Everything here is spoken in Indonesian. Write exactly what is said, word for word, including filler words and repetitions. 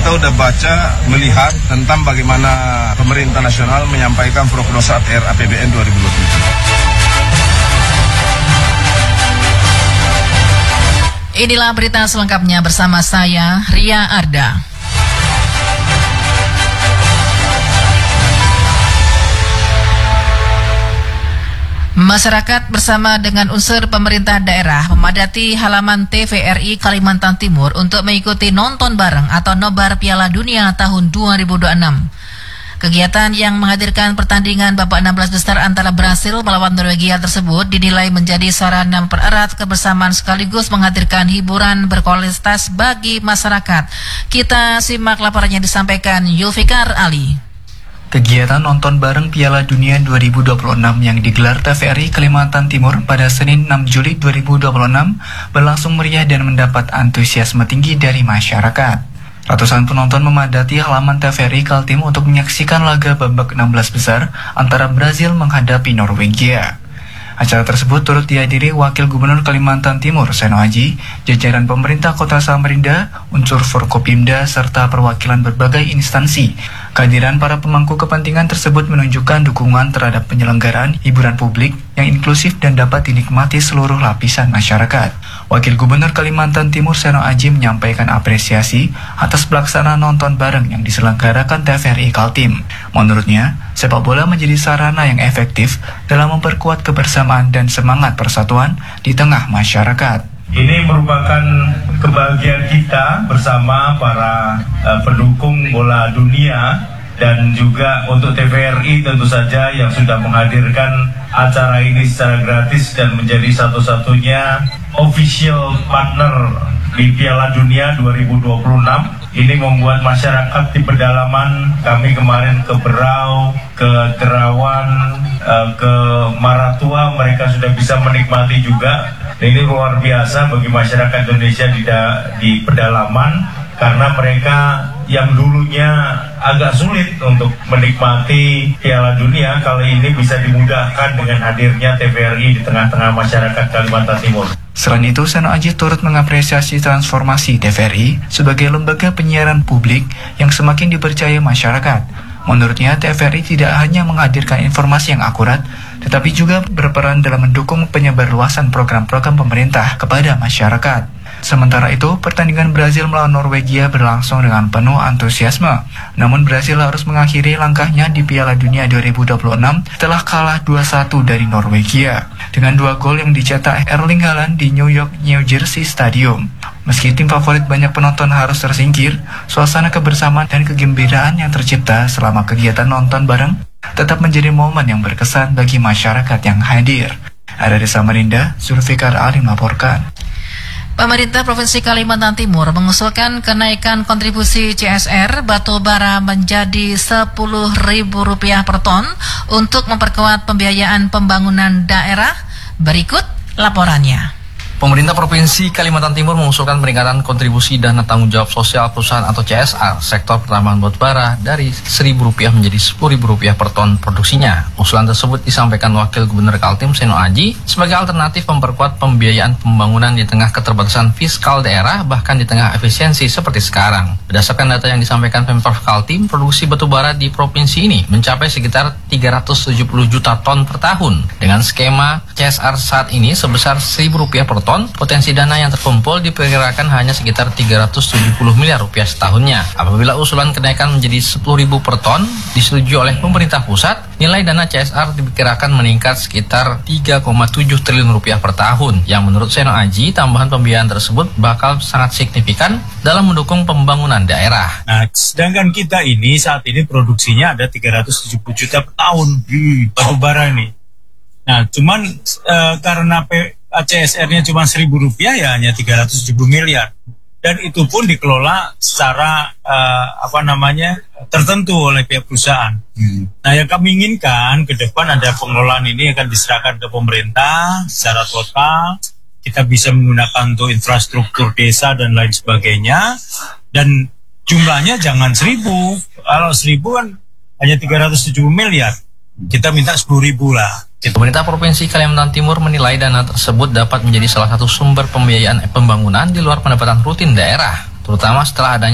kita udah baca, melihat tentang bagaimana pemerintah nasional menyampaikan prognosa R A P B N dua ribu dua puluh tujuh. Inilah berita selengkapnya bersama saya, Ria Arda. Masyarakat bersama dengan unsur pemerintah daerah memadati halaman T V R I Kalimantan Timur untuk mengikuti nonton bareng atau nobar Piala Dunia tahun dua ribu dua puluh enam. Kegiatan yang menghadirkan pertandingan babak enam belas besar antara Brasil melawan Norwegia tersebut dinilai menjadi sarana mempererat kebersamaan sekaligus menghadirkan hiburan berkualitas bagi masyarakat. Kita simak laporannya disampaikan Yulfikar Ali. Kegiatan nonton bareng Piala Dunia dua ribu dua puluh enam yang digelar T V R I Kalimantan Timur pada Senin enam Juli dua ribu dua puluh enam berlangsung meriah dan mendapat antusiasme tinggi dari masyarakat. Ratusan penonton memadati halaman T V R I Kaltim untuk menyaksikan laga babak enam belas besar antara Brasil menghadapi Norwegia. Acara tersebut turut dihadiri Wakil Gubernur Kalimantan Timur Seno Aji, jajaran pemerintah Kota Samarinda, unsur Forkopimda, serta perwakilan berbagai instansi. Kehadiran para pemangku kepentingan tersebut menunjukkan dukungan terhadap penyelenggaraan hiburan publik yang inklusif dan dapat dinikmati seluruh lapisan masyarakat. Wakil Gubernur Kalimantan Timur Seno Aji menyampaikan apresiasi atas pelaksanaan nonton bareng yang diselenggarakan T V R I Kaltim. Menurutnya, sepak bola menjadi sarana yang efektif dalam memperkuat kebersamaan dan semangat persatuan di tengah masyarakat. Ini merupakan kebahagiaan kita bersama para uh, pendukung bola dunia dan juga untuk T V R I tentu saja yang sudah menghadirkan acara ini secara gratis dan menjadi satu-satunya official partner di Piala Dunia dua ribu dua puluh enam. Ini membuat masyarakat di pedalaman, kami kemarin ke Berau, ke Terawan, uh, ke Maratua, mereka sudah bisa menikmati juga. Ini luar biasa bagi masyarakat Indonesia di, da, di pedalaman, karena mereka yang dulunya agak sulit untuk menikmati Piala Dunia kali ini bisa dimudahkan dengan hadirnya T V R I di tengah-tengah masyarakat Kalimantan Timur. Selain itu, Seno Aji turut mengapresiasi transformasi T V R I sebagai lembaga penyiaran publik yang semakin dipercaya masyarakat. Menurutnya, T V R I tidak hanya menghadirkan informasi yang akurat, tetapi juga berperan dalam mendukung penyebarluasan program-program pemerintah kepada masyarakat. Sementara itu, pertandingan Brasil melawan Norwegia berlangsung dengan penuh antusiasme. Namun Brasil harus mengakhiri langkahnya di Piala Dunia dua ribu dua puluh enam setelah kalah dua satu dari Norwegia dengan dua gol yang dicetak Erling Haaland di New York New Jersey Stadium. Meski tim favorit banyak penonton harus tersingkir, suasana kebersamaan dan kegembiraan yang tercipta selama kegiatan nonton bareng tetap menjadi momen yang berkesan bagi masyarakat yang hadir. Ada di Samarinda, Zulfikar Ali melaporkan. Pemerintah Provinsi Kalimantan Timur mengusulkan kenaikan kontribusi C S R batubara menjadi sepuluh ribu rupiah per ton untuk memperkuat pembiayaan pembangunan daerah. Berikut laporannya. Pemerintah Provinsi Kalimantan Timur mengusulkan peningkatan kontribusi dana tanggung jawab sosial perusahaan atau C S R sektor pertambangan batubara dari seribu rupiah menjadi sepuluh ribu rupiah per ton produksinya. Usulan tersebut disampaikan Wakil Gubernur Kaltim Seno Aji sebagai alternatif memperkuat pembiayaan pembangunan di tengah keterbatasan fiskal daerah, bahkan di tengah efisiensi seperti sekarang. Berdasarkan data yang disampaikan Pemprov Kaltim, produksi batubara di provinsi ini mencapai sekitar tiga ratus tujuh puluh juta ton per tahun. Dengan skema C S R saat ini sebesar seribu rupiah per ton, potensi dana yang terkumpul diperkirakan hanya sekitar tiga ratus tujuh puluh miliar rupiah setahunnya. Apabila usulan kenaikan menjadi sepuluh ribu per ton disetujui oleh pemerintah pusat, nilai dana C S R diperkirakan meningkat sekitar tiga koma tujuh triliun rupiah per tahun. Yang menurut Seno Aji, tambahan pembiayaan tersebut bakal sangat signifikan dalam mendukung pembangunan daerah. Nah, sedangkan kita ini saat ini produksinya ada tiga ratus tujuh puluh juta per tahun di batubara ini. Nah, cuman uh, karena P C S R-nya cuma seribu rupiah ya hanya tiga ratus tujuh puluh miliar, dan itu pun dikelola secara uh, apa namanya tertentu oleh pihak perusahaan. Hmm. Nah, yang kami inginkan ke depan ada pengelolaan ini akan diserahkan ke pemerintah secara total. Kita bisa menggunakan untuk infrastruktur desa dan lain sebagainya, dan jumlahnya jangan seribu. Kalau seribu kan hanya tiga ratus tujuh puluh miliar, kita minta sepuluh ribu lah. Pemerintah Provinsi Kalimantan Timur menilai dana tersebut dapat menjadi salah satu sumber pembiayaan pembangunan di luar pendapatan rutin daerah, terutama setelah adanya